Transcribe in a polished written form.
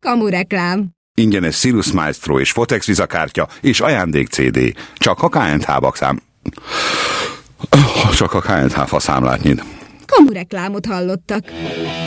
Kamureklám. Ingyenes Sirius Maestro és Fotex vizakártya és ajándék CD. Csak a KNH bakszám. Csak a KNH faszámlát nyit. Kamureklámot hallottak.